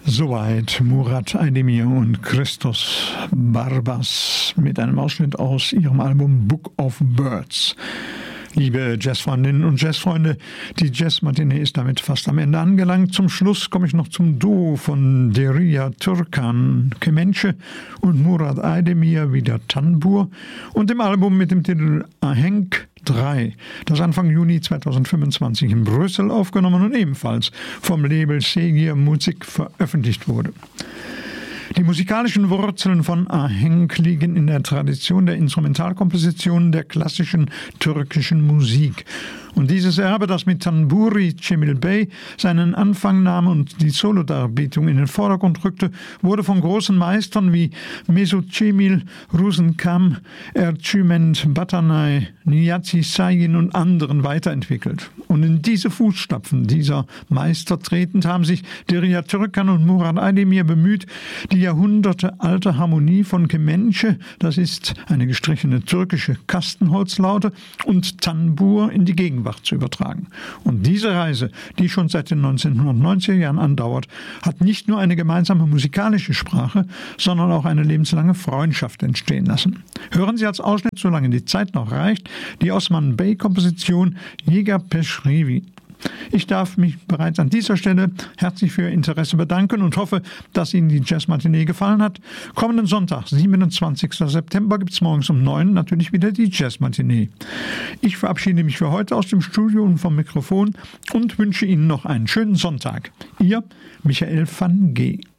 Soweit Murat Aydemir und Christos Barbas mit einem Ausschnitt aus ihrem Album Book of Birds. Liebe Jazzfreundinnen und Jazzfreunde, die Jazzmatinee ist damit fast am Ende angelangt. Zum Schluss komme ich noch zum Duo von Derya Türkan, Kemençe, und Murat Aydemir, wieder Tanbur, und dem Album mit dem Titel Ahenk 3, das Anfang Juni 2025 in Brüssel aufgenommen und ebenfalls vom Label Segir Musik veröffentlicht wurde. Die musikalischen Wurzeln von Ahenk liegen in der Tradition der Instrumentalkomposition der klassischen türkischen Musik. Und dieses Erbe, das mit Tanburi Cemil Bey seinen Anfang nahm und die Solodarbietung in den Vordergrund rückte, wurde von großen Meistern wie Mesut Cemil, Ruzen Kam, Ercüment Batanay, Niyazi Sayin und anderen weiterentwickelt. Und in diese Fußstapfen dieser Meister tretend haben sich Derya Türkan und Murat Aydemir bemüht, die jahrhundertealte Harmonie von Kemençe, das ist eine gestrichene türkische Kastenholzlaute, und Tanbur in die Gegenwart zu übertragen. Und diese Reise, die schon seit den 1990er Jahren andauert, hat nicht nur eine gemeinsame musikalische Sprache, sondern auch eine lebenslange Freundschaft entstehen lassen. Hören Sie als Ausschnitt, solange die Zeit noch reicht, die Osman Bey-Komposition Yeger Peşrevi. Ich darf mich bereits an dieser Stelle herzlich für Ihr Interesse bedanken und hoffe, dass Ihnen die Jazzmatinee gefallen hat. Kommenden Sonntag, 27. September, gibt es morgens um 9 natürlich wieder die Jazzmatinee. Ich verabschiede mich für heute aus dem Studio und vom Mikrofon und wünsche Ihnen noch einen schönen Sonntag. Ihr Michael van G.